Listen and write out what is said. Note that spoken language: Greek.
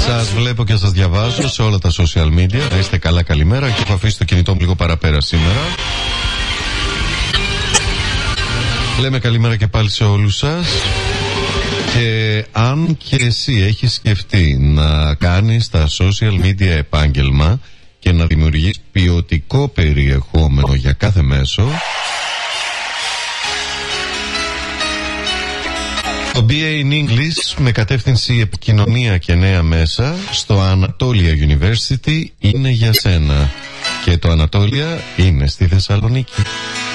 Σας βλέπω και σας διαβάζω σε όλα τα social media. Να είστε καλά, καλημέρα. Και έχω αφήσει το κινητό μου λίγο παραπέρα σήμερα. Λέμε καλημέρα και πάλι σε όλους σας. Και αν και εσύ έχεις σκεφτεί να κάνεις τα social media επάγγελμα και να δημιουργείς ποιοτικό περιεχόμενο για κάθε μέσο, το BA in English με κατεύθυνση επικοινωνία και νέα μέσα στο Anatolia University είναι για σένα. Και το Anatolia είναι στη Θεσσαλονίκη.